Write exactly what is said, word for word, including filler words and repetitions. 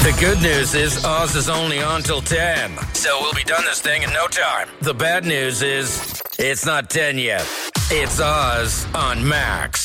The good news is Oz is only on till ten, so we'll be done this thing in no time. The bad news is it's not ten yet. It's Oz on Max.